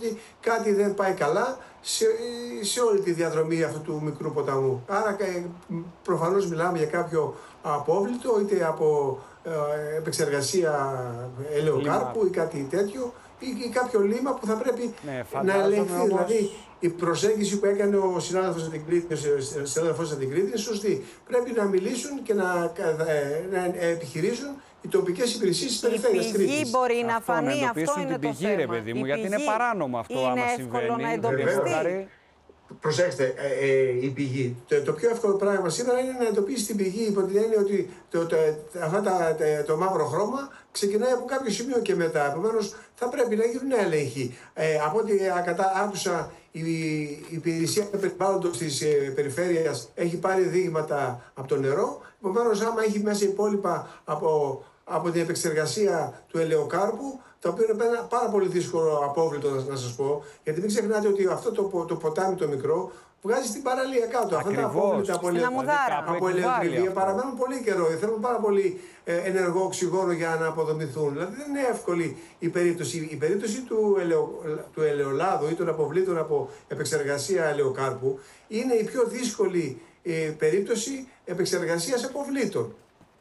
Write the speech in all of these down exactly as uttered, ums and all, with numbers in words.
ότι κάτι δεν πάει καλά σε, σε όλη τη διαδρομή αυτού του μικρού ποταμού. Άρα προφανώς μιλάμε για κάποιο απόβλητο, είτε από ε, επεξεργασία ελαιοκάρπου ή κάτι τέτοιο, ή, ή κάποιο λίμα που θα πρέπει ναι, να ελεγχθεί. Όμως... Δηλαδή, η προσέγγιση που έκανε ο συνάδελφος από την Κρήτη, ο συνάδελφος από την Κρήτη είναι σωστή. Πρέπει να μιλήσουν και να, να επιχειρήσουν οι τοπικές υπηρεσίες της περιφέρειας Κρήτης. Η πηγή μπορεί να αυτό, φανεί, να αυτό είναι την το πηγή, θέμα. Ρε παιδί μου, γιατί είναι παράνομο αυτό είναι άμα εύκολο συμβαίνει. να εντοπιστεί. Προσέξτε, ε, ε, η πηγή. Το, το πιο εύκολο πράγμα σήμερα είναι να εντοπίσει την πηγή υπό την έννοια ότι το, το, το, αυτά τα, το, το μαύρο χρώμα ξεκινάει από κάποιο σημείο και μετά. Επομένως, θα πρέπει να γίνουν έλεγχοι. Ε, από ό,τι άκουσα, η, η υπηρεσία περιβάλλοντος της ε, περιφέρειας έχει πάρει δείγματα από το νερό. Επομένως, άμα έχει μέσα υπόλοιπα από, από την επεξεργασία του ελαιοκάρπου, το οποίο είναι ένα πάρα πολύ δύσκολο απόβλητο, να σας πω, γιατί μην ξεχνάτε ότι αυτό το, το ποτάμι το μικρό βγάζει στην παραλία κάτω. Ακριβώς. Αυτά τα απόβλητα από, από ελαιοτριβία παραμένουν πολύ καιρό. Θέλουν πάρα πολύ ε, ενεργό οξυγόνο για να αποδομηθούν. Δηλαδή δεν είναι εύκολη η περίπτωση. Η περίπτωση του, ελαιο, του ελαιολάδου ή των αποβλήτων από επεξεργασία ελαιοκάρπου είναι η πιο δύσκολη ε, περίπτωση επεξεργασίας αποβλήτων.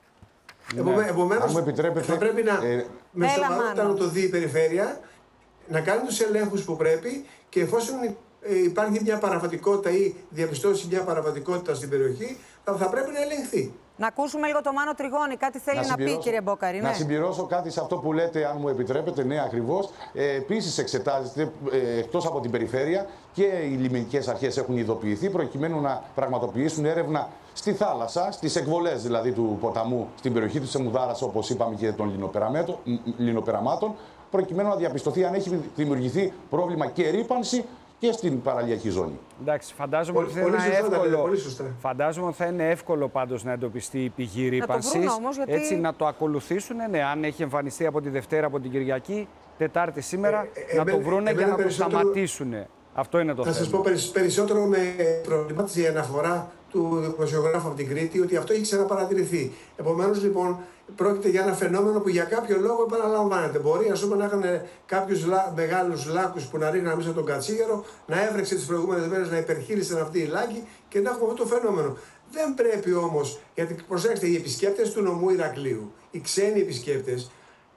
Ναι. Επομένως, θα πρέπει να, ε, με σοβαρότητα να το δει η περιφέρεια, να κάνει τους ελέγχους που πρέπει και εφόσον ε, υπάρχει μια παραβατικότητα ή διαπιστώσει μια παραβατικότητα στην περιοχή, θα, θα πρέπει να ελεγχθεί. Να ακούσουμε λίγο το Μάνο Τριγώνη. Κάτι θέλει να, να πει, κύριε Μπόκαρη. Να ναι. συμπληρώσω κάτι σε αυτό που λέτε, αν μου επιτρέπετε. Ναι, ακριβώς. Ε, Επίσης, εξετάζεται ε, εκτός από την περιφέρεια και οι λιμενικές αρχές έχουν ειδοποιηθεί προκειμένου να πραγματοποιήσουν έρευνα στη θάλασσα, στις εκβολές δηλαδή του ποταμού, στην περιοχή της Σεμουδάρας, όπως είπαμε, και των λινοπεραμάτων, προκειμένου να διαπιστωθεί αν έχει δημιουργηθεί πρόβλημα και ρύπανση και στην παραλιακή ζώνη. Εντάξει, φαντάζομαι ότι θα είναι εύκολο. Φαντάζομαι ότι θα είναι εύκολο πάντως να εντοπιστεί η πηγή ρύπανσης. Γιατί... Έτσι να το ακολουθήσουν, ναι, αν έχει εμφανιστεί από τη Δευτέρα, από την Κυριακή, Τετάρτη σήμερα, ε, ε, να ε, το βρούνε και να το σταματήσουν. Αυτό είναι το θα θέμα. Θα σας πω περισσότερο με προβλημάτιση η αναφορά του δημοσιογράφου από την Κρήτη ότι αυτό έχει ξαναπαρατηρηθεί. Επομένως, λοιπόν, πρόκειται για ένα φαινόμενο που για κάποιο λόγο επαναλαμβάνεται. Μπορεί, ας πούμε, να είχαν κάποιους λά, μεγάλους λάκους που να ρίχναν μέσα τον κατσίγερο, να έβρεξε τις προηγούμενες μέρες, να υπερχείλησαν αυτή η λάκη και να έχουμε αυτό το φαινόμενο. Δεν πρέπει όμως, γιατί προσέξτε, οι επισκέπτες του νομού Ηρακλείου, οι ξένοι επισκέπτες,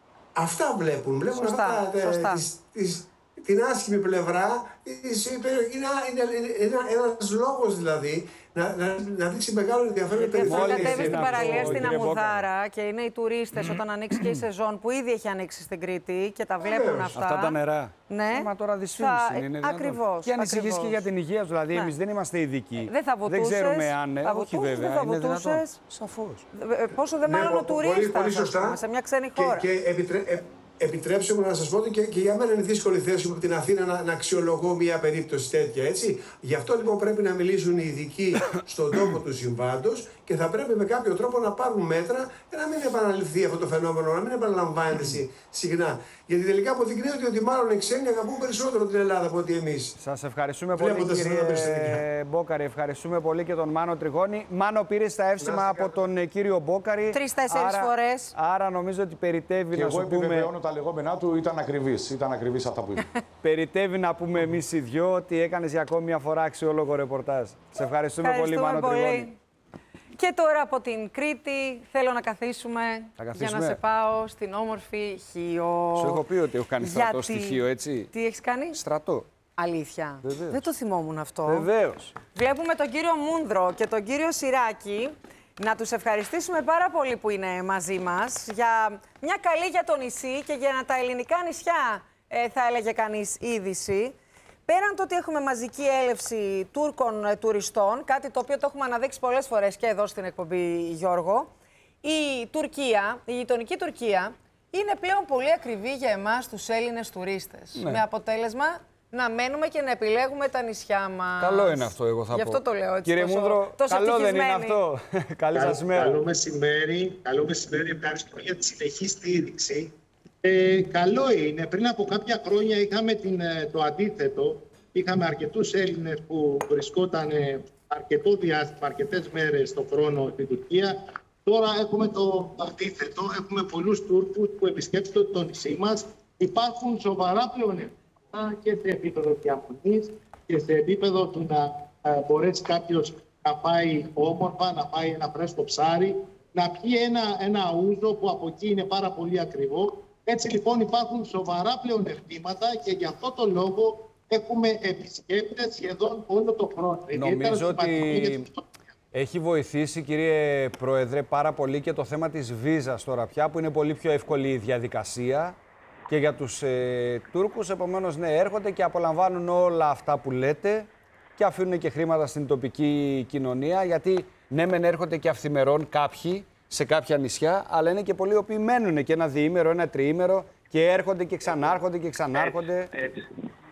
αυτά βλέπουν. Βλέπουν σωστά, αυτά σωστά. τις, τις, την άσχημη πλευρά, είναι, είναι, είναι ένας λόγος δηλαδή να, να, να δείξει μεγάλο ενδιαφέρον. Γιατί αυτό κατέβει στην παραλία στην Αμμουδάρα και είναι οι τουρίστες όταν ανοίξει και η σεζόν που ήδη έχει ανοίξει στην Κρήτη και τα βλέπουν αυτά. Αυτά τα νερά. Ναι. Μα τώρα δυσφήμιση θα... είναι. Ακριβώς. Και ανησυχείς και για την υγεία του. Δηλαδή, ναι. Εμείς δεν είμαστε ειδικοί. Δεν θα βουτούσες. Δεν ξέρουμε αν. Θα όχι βέβαια. Δεν θα είναι βουτούσες. Σαφώς. Πόσο δε μάλλον ναι, ο τουρίστας σε μια ξένη χώρα. Και, και επιτρέ... Επιτρέψτε μου να σας πω ότι και, και για μένα είναι δύσκολη θέση μου από την Αθήνα να, να αξιολογώ μια περίπτωση τέτοια, έτσι. Γι' αυτό λοιπόν πρέπει να μιλήσουν οι ειδικοί στον τόπο του συμβάντος και θα πρέπει με κάποιο τρόπο να πάρουν μέτρα για να μην επαναληφθεί αυτό το φαινόμενο, να μην επαναλαμβάνεται συχνά. Γιατί τελικά αποδεικνύεται ότι μάλλον οι ξένοι αγαπούν περισσότερο την Ελλάδα από ότι εμείς. Σας ευχαριστούμε πολύ, κύριε Μπόκαρη. Ευχαριστούμε πολύ και τον Μάνο Τριγώνη. Μάνο, πήρε τα εύσημα από τον κύριο Μπόκαρη. Τρεις-τέσσερις φορές. Άρα νομίζω ότι περιτεύει και να εγώ σου πούμε. Επιβεβαιώνω τα λεγόμενά του, ήταν ακριβής. Ήταν ακριβής αυτά που είπε. Περιτεύει να πούμε εμείς οι δυο ότι έκανες για ακόμη μια φορά αξιόλογο ρεπορτάζ. Σε ευχαριστούμε, ευχαριστούμε πολύ, Μάνο Τριγώνη. Και τώρα από την Κρήτη θέλω να καθίσουμε, καθίσουμε για να σε πάω στην όμορφη Χίο. Σου έχω πει ότι έχω κάνει στρατό Γιατί... στη Χίο, έτσι. Τι έχεις κάνει? Στρατό. Αλήθεια. Βεβαίως. Δεν το θυμόμουν αυτό. Βεβαίως. Βλέπουμε τον κύριο Μούνδρο και τον κύριο Σιράκη. Να τους ευχαριστήσουμε πάρα πολύ που είναι μαζί μας για μια καλή για το νησί και για τα ελληνικά νησιά, ε, θα έλεγε κανείς, είδηση. Πέραν το ότι έχουμε μαζική έλευση Τούρκων ε, τουριστών, κάτι το οποίο το έχουμε αναδείξει πολλές φορές και εδώ στην εκπομπή, Γιώργο, η Τουρκία, η γειτονική Τουρκία, είναι πλέον πολύ ακριβή για εμάς τους Έλληνες τουρίστες. Ναι. Με αποτέλεσμα να μένουμε και να επιλέγουμε τα νησιά μας. Καλό είναι αυτό, εγώ θα Γι' πω. αυτό το λέω έτσι. Κύριε τόσο, Μούνδρο, τόσο καλό δεν είναι αυτό. Καλή σας μέρα. Καλό μεσημέρι. Καλό μεσημέρι. Ευχαριστώ για τη συνεχή στήριξη. Ε, καλό είναι. Πριν από κάποια χρόνια είχαμε την, το αντίθετο. Είχαμε αρκετούς Έλληνες που βρισκόταν αρκετό διάστημα, αρκετές μέρες στο χρόνο στην Τουρκία. Τώρα έχουμε το αντίθετο. Έχουμε πολλούς Τούρκους που επισκέπτονται το νησί μας. Υπάρχουν σοβαρά πλεονεκτήματα πράγματα και σε επίπεδο διαμονής και σε επίπεδο του να ε, μπορέσει κάποιος να πάει όμορφα, να πάει ένα φρέσκο ψάρι, να πιει ένα, ένα ούζο που από εκεί είναι πάρα πολύ ακριβό. Έτσι λοιπόν υπάρχουν σοβαρά πλεονεκτήματα και γι' αυτό το λόγο έχουμε επισκέπτες σχεδόν όλο το χρόνο. Νομίζω ότι έχει βοηθήσει, κύριε Πρόεδρε, πάρα πολύ και το θέμα της βίζας τώρα πια, που είναι πολύ πιο εύκολη η διαδικασία και για τους ε, Τούρκους. Επομένως, ναι, έρχονται και απολαμβάνουν όλα αυτά που λέτε και αφήνουν και χρήματα στην τοπική κοινωνία, γιατί ναι, μεν έρχονται και αυθημερών κάποιοι σε κάποια νησιά, αλλά είναι και πολλοί οι οποίοι μένουν και ένα διήμερο, ένα τριήμερο και έρχονται και ξανάρχονται και ξανάρχονται. Έτσι, έτσι.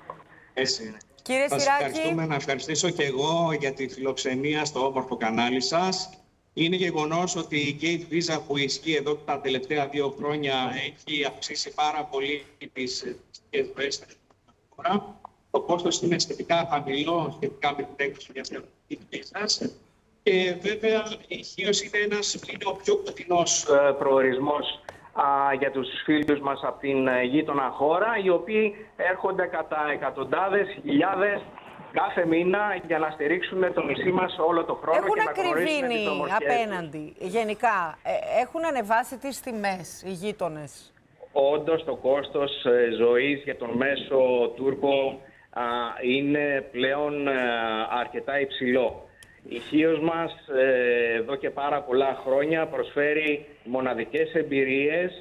έτσι είναι. Κύριε Σας Σιράκη, ευχαριστούμε, να ευχαριστήσω και εγώ για τη φιλοξενία στο όμορφο κανάλι σας. Είναι γεγονός ότι η Gate Visa που ισχύει εδώ τα τελευταία δύο χρόνια έχει αυξήσει πάρα πολύ τις εισρωές στην χώρα. Το κόστος είναι σχετικά χαμηλό, σχετικά με την έκδοση μιας Gate Visa. Και βέβαια η Χίος είναι, ένας, είναι ο πιο κοντινός προορισμός α, για τους φίλους μας από την γείτονα χώρα, οι οποίοι έρχονται κατά εκατοντάδες, χιλιάδες κάθε μήνα για να στηρίξουν το νησί μας όλο το χρόνο. έχουν και να ακριβήνει απέναντι τους. Γενικά. Ε, έχουν ανεβάσει τις τιμές οι γείτονες. Όντως το κόστος ζωής για τον μέσο Τούρκο α, είναι πλέον α, αρκετά υψηλό. Η Χίος μας ε, εδώ και πάρα πολλά χρόνια προσφέρει μοναδικές εμπειρίες,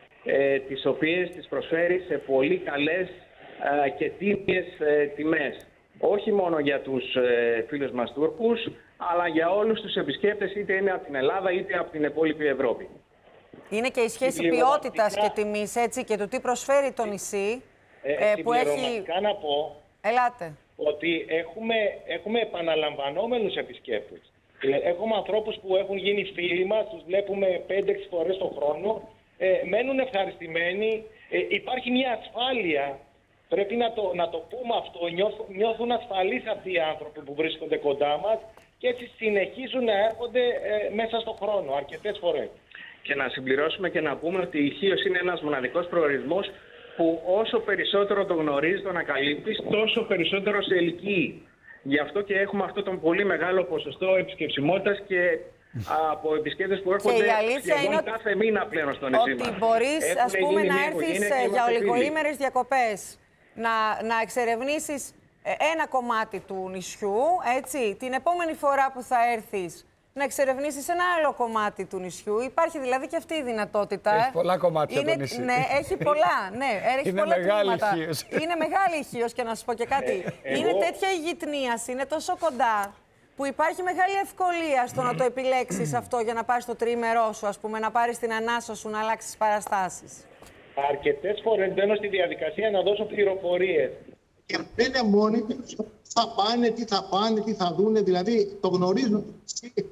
ε, τις οποίες τις προσφέρει σε πολύ καλές ε, και τίμιες ε, τιμές. Όχι μόνο για τους ε, φίλους μας Τούρκους, αλλά για όλους τους επισκέπτες, είτε είναι από την Ελλάδα είτε από την υπόλοιπη Ευρώπη. Είναι και η σχέση ποιότητας και τιμής, έτσι, και του τι προσφέρει το νησί, ε, ε, που έχει... να πω... Ελάτε. Ότι έχουμε, έχουμε επαναλαμβανόμενους επισκέπτες. Έχουμε ανθρώπους που έχουν γίνει φίλοι μας, τους βλέπουμε πέντε έξι φορές το χρόνο, ε, μένουν ευχαριστημένοι, ε, υπάρχει μια ασφάλεια, πρέπει να το, να το πούμε αυτό, νιώθουν, νιώθουν ασφαλείς αυτοί οι άνθρωποι που βρίσκονται κοντά μας και έτσι συνεχίζουν να έρχονται ε, μέσα στον χρόνο, αρκετές φορές. Και να συμπληρώσουμε και να πούμε ότι η Χίος είναι ένας μοναδικός προορισμός που όσο περισσότερο το γνωρίζει, το ανακαλύπτεις, τόσο περισσότερο σε ελκύει. Γι' αυτό και έχουμε αυτό τον πολύ μεγάλο ποσοστό επισκεψιμότητας και από επισκέπτες που έρχονται σχεδόν κάθε μήνα πλέον στο νησί μας. Ότι μπορείς, ας πούμε, να έρθεις για ολιγοήμερες διακοπές, να, να εξερευνήσεις ένα κομμάτι του νησιού, έτσι, την επόμενη φορά που θα έρθεις, να εξερευνήσεις ένα άλλο κομμάτι του νησιού. Υπάρχει δηλαδή και αυτή η δυνατότητα. Έχει πολλά κομμάτια είναι, το νησί. Ναι, έχει πολλά. Ναι, έχει είναι πολλά μεγάλη τμήματα. Χίος. Είναι μεγάλη η Χίος, και να σου πω και κάτι. Ε, είναι εγώ... τέτοια η γειτνίαση, είναι τόσο κοντά, που υπάρχει μεγάλη ευκολία στο να το επιλέξεις αυτό για να πάρεις το τριήμερό σου, ας πούμε, να πάρεις την ανάσα σου, να αλλάξεις παραστάσεις. Αρκετές φορές μπαίνω στη διαδικασία να δώσω πληροφορίες. Και δεν είναι μόνοι τους, θα πάνε, τι θα πάνε, τι θα δούνε, δηλαδή το γνωρίζουν.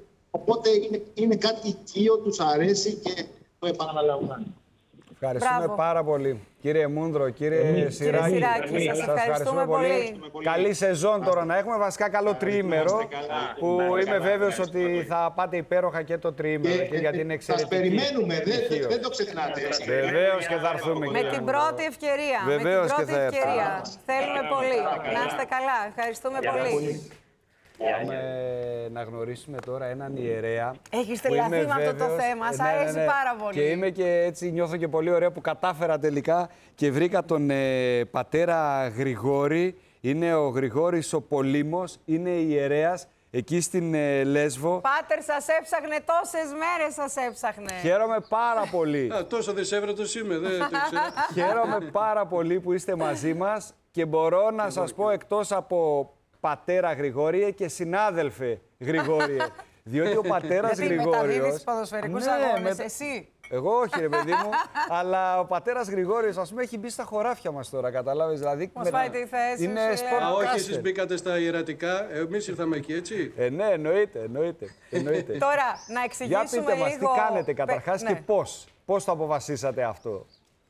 Οπότε είναι, είναι κάτι οικείο, τους αρέσει και το επαναλαμβάνει. Ευχαριστούμε Μπράβο. πάρα πολύ. Κύριε Μούνδρο, κύριε Κύριε Σιράκη, Σιράκη, σας ευχαριστούμε πολύ. Καλή σεζόν τώρα να έχουμε, βασικά καλό τριήμερο, που είμαι βέβαιος ότι θα πάτε υπέροχα και το τριήμερο, και γιατί είναι εξαιρετική. Σας περιμένουμε, δεν, δεν το ξεχνάτε. Βεβαίως και θα έρθουμε. Με την πρώτη ευκαιρία. Βεβαίως με την και πρώτη θα ευκαιρία. έρθουμε. Θέλουμε πολύ. Να είστε καλά. Ευχαριστούμε πολύ. Πάμε να γνωρίσουμε τώρα έναν ιερέα. Έχεις που είμαι τελαθεί με αυτό το βέβαιος- θέμα. Σ' Ναι, ναι, αρέσει ναι. πάρα πολύ. Και είμαι και έτσι, νιώθω και πολύ ωραία που κατάφερα τελικά και βρήκα τον ε, πατέρα Γρηγόρη. Είναι ο Γρηγόρης ο Πολύμος, είναι ιερέας εκεί στην ε, Λέσβο. Πάτερ, σας έψαχνε τόσες μέρες, σας έψαχνε. Χαίρομαι πάρα πολύ. Α, τόσο δυσέβρετος είμαι, δεν το ξέρω. Χαίρομαι πάρα πολύ που είστε μαζί μας και μπορώ να σας πω, εκτός από πατέρα Γρηγόριε και συνάδελφε Γρηγόριε. Διότι ο πατέρας Γιατί Γρηγόριος... μεταδίδεις ποδοσφαιρικούς Ναι, αγώνες, με- εσύ. Εγώ όχι ρε παιδί μου, αλλά ο πατέρας Γρηγόριος, ας πούμε, έχει μπει στα χωράφια μας τώρα, καταλάβεις, δηλαδή... Μας μετα- πάει τη θέση Είναι σου, ε. sport Α, όχι, caster. εσείς μπήκατε στα ιερατικά, εμείς ήρθαμε εκεί, έτσι. Ε, ναι, εννοείται, εννοείται. εννοείται. Τώρα, να Για εξηγήσουμε πείτε μας, λίγο... τι κάνετε καταρχάς Ναι. και πώς. Πώς το αποφασίσατε αυτό.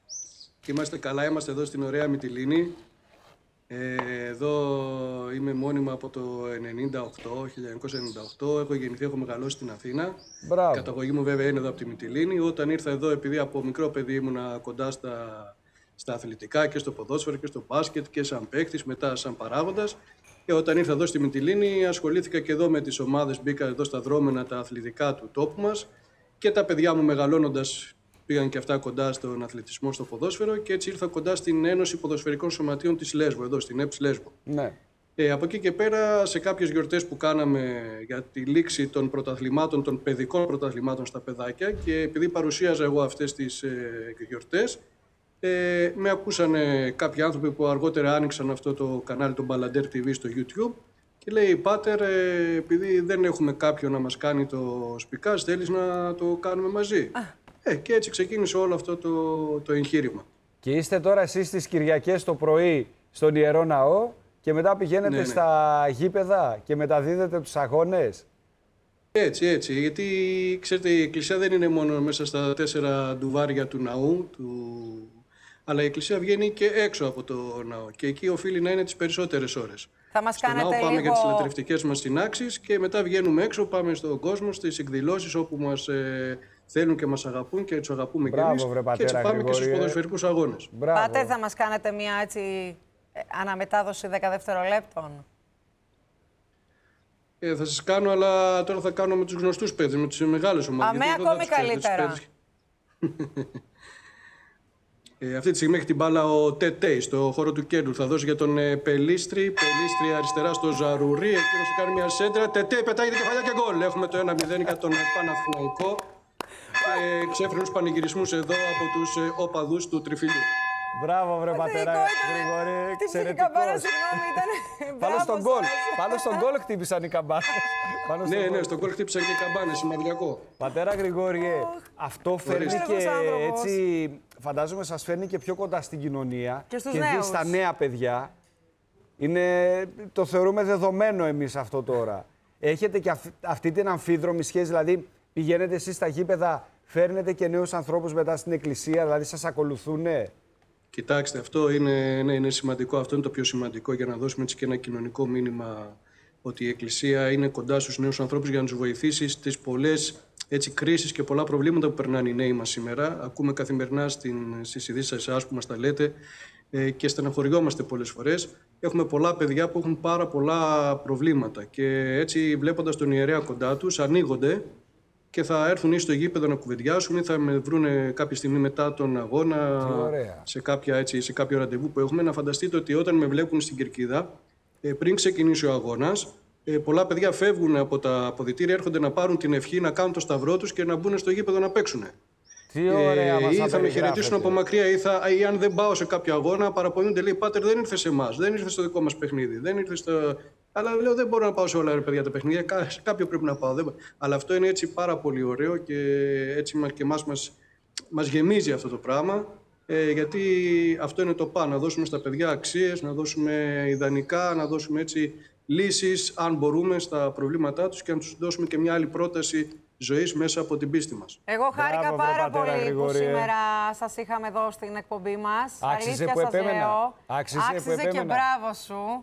Είμαστε καλά, είμαστε εδώ στην ωραία Μυτιλήνη. Ε, εδώ είμαι μόνιμα από το ενενήντα οκτώ, χίλια εννιακόσια ενενήντα οκτώ. Έχω γεννηθεί, έχω μεγαλώσει στην Αθήνα. Μπράβο. Η καταγωγή μου βέβαια είναι εδώ από τη Μυτιλήνη. Όταν ήρθα εδώ, επειδή από μικρό παιδί ήμουνα κοντά στα στα αθλητικά και στο ποδόσφαιρο και στο μπάσκετ και σαν παίκτης, μετά σαν παράγοντας. Και όταν ήρθα εδώ στη Μυτιλήνη, ασχολήθηκα και εδώ με τις ομάδες, μπήκα εδώ στα δρόμενα τα αθλητικά του τόπου μας και τα παιδιά μου μεγαλώνοντας πήγαν και αυτά κοντά στον αθλητισμό, στο ποδόσφαιρο και έτσι ήρθα κοντά στην Ένωση Ποδοσφαιρικών Σωματείων της Λέσβου, εδώ στην ΕΠΣ Λέσβου. Ναι. Ε, από εκεί και πέρα, σε κάποιες γιορτές που κάναμε για τη λήξη των πρωταθλημάτων, των παιδικών πρωταθλημάτων στα παιδάκια και επειδή παρουσίαζα εγώ αυτές τις ε, γιορτές, ε, με ακούσανε κάποιοι άνθρωποι που αργότερα άνοιξαν αυτό το κανάλι, το Μπαλαντέρ τι βι στο YouTube και λέει «Πάτερ, ε, επειδή δεν έχουμε κάποιον να μας κάνει το σπικάζ, θέλεις να το κάνουμε μαζί». Ε, και έτσι ξεκίνησε όλο αυτό το, το εγχείρημα. Και είστε τώρα εσείς τις Κυριακές το πρωί στον Ιερό Ναό και μετά πηγαίνετε ναι, ναι. στα γήπεδα και μεταδίδετε τους αγώνες. Έτσι, έτσι. Γιατί, ξέρετε, η Εκκλησία δεν είναι μόνο μέσα στα τέσσερα ντουβάρια του ναού, του... αλλά η Εκκλησία βγαίνει και έξω από το ναό. Και εκεί οφείλει να είναι τις περισσότερες ώρες. Θα μας Στο κάνετε ναό πάμε λίγο... για τις λατρευτικές μας συνάξεις και μετά βγαίνουμε έξω, πάμε στον κόσμο, στις εκδηλώσεις όπου μας ε, θέλουν και μας αγαπούν και τους αγαπούμε κι εμείς. Βρε, πατέρα, και έτσι πάμε Γρηγόρη, και στους ποδοσφαιρικούς αγώνες. Μπράβο. Πάτερ, θα μας κάνετε μια έτσι ε, αναμετάδοση δέκα δευτερολέπτων. Ε, θα σας κάνω, αλλά τώρα θα κάνω με τους γνωστούς παίκτες, με τις μεγάλες ομάδες. Αμέ, ακόμη καλύτερα. Ε, αυτή τη στιγμή έχει την μπάλα ο Τετέι στο χώρο του κέντρου. Θα δώσει για τον ε, Πελίστρη. Πελίστρη αριστερά στο Ζαρουρί. Εκείνος κάνει μια σέντρα. Τετέι πετάγει την κεφαλιά και γκολ. Έχουμε το ένα μηδέν για τον Παναθηναϊκό. Ε, ξέφρενους πανηγυρισμούς εδώ από τους ε, οπαδούς του Τριφυλιού. Μπράβο, βρε πατέρα, Γρηγόρη, εξαιρετικός. Πάνω στον γκολ, πάνω στον γκολ χτύπησαν οι καμπάνες. Ναι, ναι, στον γκολ χτύπησαν και οι καμπάνες, σημαδιακό. Πατέρα Γρηγόριε, αυτό φέρνει και έτσι, φαντάζομαι σας φέρνει και πιο κοντά στην κοινωνία. Και στους και νέους. στα νέα παιδιά. Είναι, το θεωρούμε δεδομένο εμείς αυτό τώρα. Έχετε και αυτή την αμφίδρομη σχέση, δηλαδή πηγαίνετε εσείς στα γήπεδα, φέρνετε και νέους ανθρώπους μετά στην εκκλησία, δηλαδή σας ακολουθούνε. Κοιτάξτε, αυτό είναι, ναι, είναι σημαντικό. Αυτό είναι το πιο σημαντικό για να δώσουμε έτσι και ένα κοινωνικό μήνυμα ότι η Εκκλησία είναι κοντά στους νέους ανθρώπους για να τους βοηθήσει στις πολλές έτσι, κρίσεις και πολλά προβλήματα που περνάνε οι νέοι μας σήμερα. Ακούμε καθημερινά στην, στις ειδήσεις εσάς που μας τα λέτε ε, και στεναχωριόμαστε πολλές φορές. Έχουμε πολλά παιδιά που έχουν πάρα πολλά προβλήματα και έτσι βλέποντας τον ιερέα κοντά τους ανοίγονται και θα έρθουν ή στο γήπεδο να κουβεντιάσουν ή θα με βρουν κάποια στιγμή μετά τον αγώνα σε, κάποια, έτσι, σε κάποιο ραντεβού που έχουμε. Να φανταστείτε ότι όταν με βλέπουν στην κερκίδα, πριν ξεκινήσει ο αγώνας, πολλά παιδιά φεύγουν από τα αποδυτήρια, έρχονται να πάρουν την ευχή, να κάνουν το σταυρό τους και να μπουν στο γήπεδο να παίξουν. Τι ωραία, ε, ή θα με χαιρετήσουν από μακριά, ή, θα, ή αν δεν πάω σε κάποιο αγώνα, παραπονιούνται. Λέει: Πάτερ, δεν ήρθε σε εμάς, δεν ήρθε στο δικό μας παιχνίδι. Δεν ήρθε στο... Αλλά λέω: Δεν μπορώ να πάω σε όλα ρε παιδιά τα παιχνίδια. Σε κάποιο πρέπει να πάω. Δεν... Αλλά αυτό είναι έτσι πάρα πολύ ωραίο και έτσι και εμάς μας, μας γεμίζει αυτό το πράγμα. Ε, γιατί αυτό είναι το πάνω. Να δώσουμε στα παιδιά αξίες, να δώσουμε ιδανικά, να δώσουμε έτσι λύσεις, αν μπορούμε, στα προβλήματά τους και να τους δώσουμε και μια άλλη πρόταση ζωής μέσα από την πίστη μας. Εγώ χάρηκα Μπράβο, πάρα πατέρα, πολύ Γρηγόρη. που σήμερα σας είχαμε εδώ στην εκπομπή μας. Άξιζε Αλήθεια που σας επέμενα. λέω. Άξιζε, Άξιζε που επέμενα. και μπράβο σου.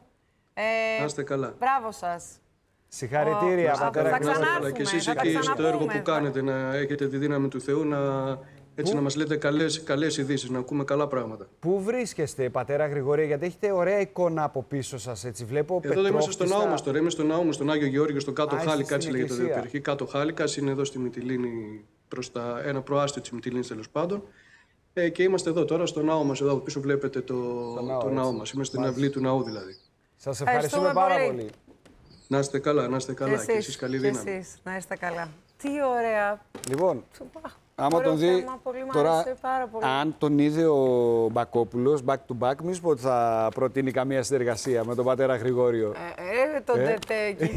Ε, Να είστε καλά. Μπράβο σας. Συγχαρητήρια, Ο, πατέρα θα Γρηγόρη. ξανάρθουμε, Και εσείς θα τα εκεί στο έργο ξαναπούμε. που κάνετε, να έχετε τη δύναμη του Θεού, να, έτσι, να μας λέτε καλές, καλές ειδήσεις, να ακούμε καλά πράγματα. Πού βρίσκεστε, πατέρα Γρηγόρη, γιατί έχετε ωραία εικόνα από πίσω σας, έτσι. Βλέπω Εδώ δεν είμαστε στο πετρόχτιστα. ναό μας τώρα, είμαι στο ναό μου, στον Άγιο Γεώργιο, στο Κάτω Α, είστε Χάλικα, έτσι στην λέγεται η εκκλησία. περιοχή. Κάτω Χάλικας είναι εδώ στη Μυτιλήνη, προς τα, ένα προάστιο της Μυτιλήνης τέλος πάντων. Ε, και είμαστε εδώ τώρα στο ναό μας, εδώ από πίσω βλέπετε το, ναό, το ναό έτσι. μας. Είμαι στην αυλή του ναού δηλαδή. Σας ευχαριστούμε Ευχαριστούμε πάρα πολύ. πολύ. Να είστε καλά, να είστε καλά και εσείς καλή και δύναμη. εσείς, να είστε καλά. Τι ωραία. Λοιπόν, άμα Ωραίο τον δει, θέμα, πολύ μ' τώρα, άρεσε πάρα πολύ. αν τον είδε ο Μπακόπουλος, back to back, μη σου πω ότι θα προτείνει καμία συνεργασία με τον πατέρα Γρηγόριο. Ε, ε, τον Ε. τετέκι.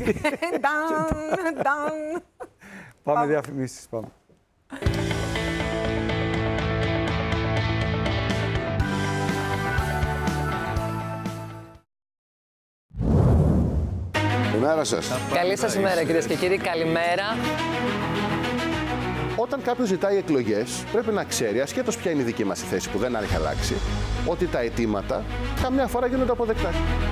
Νταν, νταν. Πάμε διαφημίσεις, πάμε. Καλημέρα σας. Καλή σας ημέρα, κυρίες και κύριοι. Καλημέρα. Όταν κάποιος ζητάει εκλογές, πρέπει να ξέρει, ασχέτως ποια είναι η δική μας η θέση που δεν έχει αλλάξει, ότι τα αιτήματα καμιά φορά γίνονται αποδεκτά.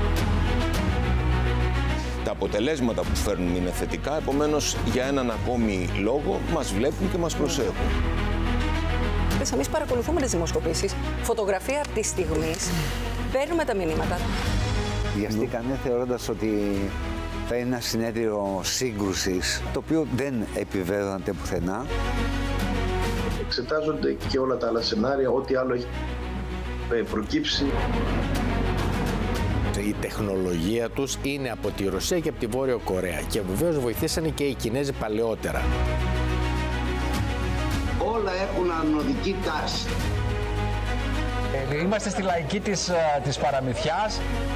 Τα αποτελέσματα που φέρνουν είναι θετικά, επομένως για έναν ακόμη λόγο μας βλέπουν και μας προσέχουν. εβδομάδες, εμείς παρακολουθούμε τις δημοσκοπήσεις. Φωτογραφία από τη στιγμή. Παίρνουμε τα μηνύματα. Βιαστήκανε θεωρώντας ότι θα είναι ένα συνέδριο σύγκρουσης, το οποίο δεν επιβεβαιώνεται πουθενά. Εξετάζονται και όλα τα άλλα σενάρια, ό,τι άλλο έχει προκύψει. Η τεχνολογία τους είναι από τη Ρωσία και από τη Βόρεια Κορέα και βεβαίως βοηθήσανε και οι Κινέζοι παλαιότερα. Όλα έχουν ανωδική τάση. Είμαστε στη λαϊκή της, της παραμυθιάς.